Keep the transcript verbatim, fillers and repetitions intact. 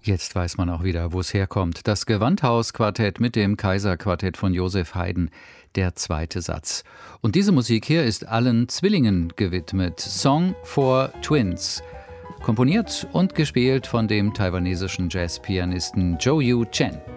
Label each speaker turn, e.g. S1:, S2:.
S1: Jetzt weiß man auch wieder, wo es herkommt. Das Gewandhaus-Quartett mit dem Kaiser-Quartett von Joseph Haydn, der zweite Satz. Und diese Musik hier ist allen Zwillingen gewidmet. Song for Twins. Komponiert und gespielt von dem taiwanesischen Jazzpianisten Zhou Yu Chen.